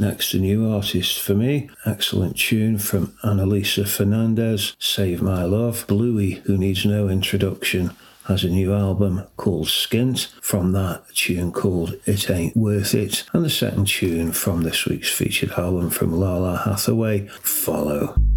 Next, a new artist for me. Excellent tune from Annalisa Fernandez, Save My Love. Bluey, who needs no introduction, has a new album called Skint. From that, a tune called It Ain't Worth It. And the second tune from this week's featured album from Lala Hathaway, Follow.